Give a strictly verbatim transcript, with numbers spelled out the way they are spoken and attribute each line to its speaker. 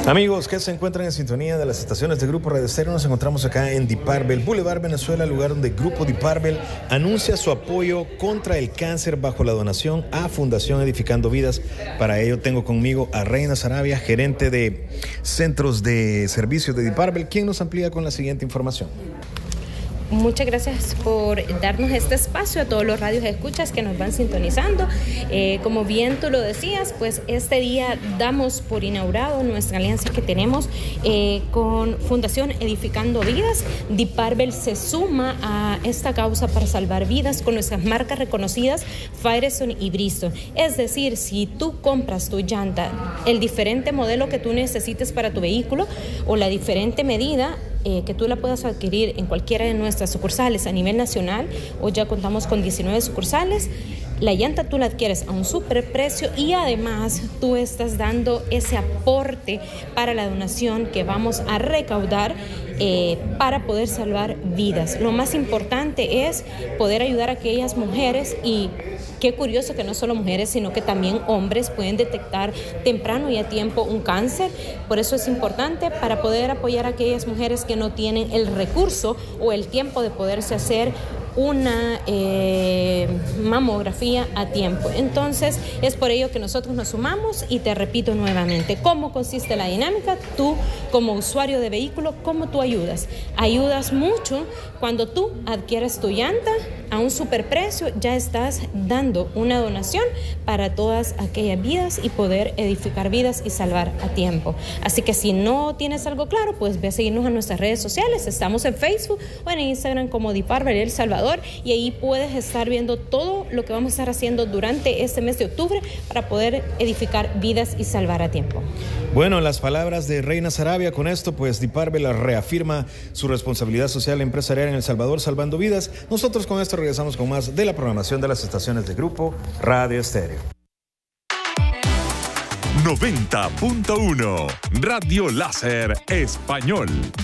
Speaker 1: Amigos que se encuentran en sintonía de las estaciones de Grupo Radio Estéreo, nos encontramos acá en Diparbel, Boulevard Venezuela, lugar donde Grupo Diparbel anuncia su apoyo contra el cáncer bajo la donación a Fundación Edificando Vidas. Para ello tengo conmigo a Reina Sarabia, gerente de Centros de Servicios de Diparbel, quien nos amplía con la siguiente información.
Speaker 2: Muchas gracias por darnos este espacio a todos los radios escuchas que nos van sintonizando. Eh, como bien tú lo decías, pues este día damos por inaugurado nuestra alianza que tenemos eh, con Fundación Edificando Vidas. Diparbel se suma a esta causa para salvar vidas con nuestras marcas reconocidas Firestone y Bridgestone. Es decir, si tú compras tu llanta, el diferente modelo que tú necesites para tu vehículo o la diferente medida, Eh, que tú la puedas adquirir en cualquiera de nuestras sucursales a nivel nacional, o ya contamos con diecinueve sucursales. La llanta tú la adquieres a un superprecio y además tú estás dando ese aporte para la donación que vamos a recaudar eh, para poder salvar vidas. Lo más importante es poder ayudar a aquellas mujeres, y qué curioso que no solo mujeres, sino que también hombres pueden detectar temprano y a tiempo un cáncer. Por eso es importante para poder apoyar a aquellas mujeres que no tienen el recurso o el tiempo de poderse hacer una eh, mamografía a tiempo. Entonces es por ello que nosotros nos sumamos, y te repito nuevamente cómo consiste la dinámica. Tú como usuario de vehículo, ¿cómo tú ayudas? Ayudas mucho cuando tú adquieres tu llanta a un superprecio. Ya estás dando una donación para todas aquellas vidas y poder edificar vidas y salvar a tiempo. Así que si no tienes algo claro, pues ve a seguirnos a nuestras redes sociales. Estamos en Facebook o en Instagram como Diparbel El Salvador, y ahí puedes estar viendo todo lo que vamos a estar haciendo durante este mes de octubre para poder edificar vidas y salvar a tiempo.
Speaker 1: Bueno, las palabras de Reina Sarabia. Con esto, pues Diparbel reafirma su responsabilidad social empresarial en El Salvador, salvando vidas. Nosotros con esto regresamos con más de la programación de las estaciones de Grupo Radio Estéreo.
Speaker 3: noventa punto uno Radio Láser Español.